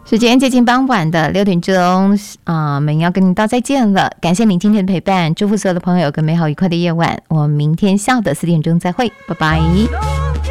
时间接近傍晚的6点钟我们要跟您道再见了。感谢您今天的陪伴，祝福所有的朋友有个美好愉快的夜晚。我们明天下午的4点钟再会，拜拜。